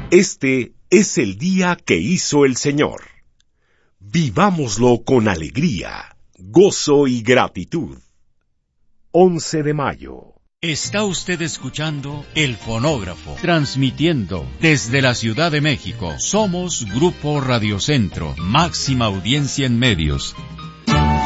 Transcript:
Este es el día que hizo el Señor. Vivámoslo con alegría, gozo y gratitud. 11 de mayo. Está usted escuchando El Fonógrafo, transmitiendo desde la Ciudad de México. Somos Grupo Radio Centro, máxima audiencia en medios.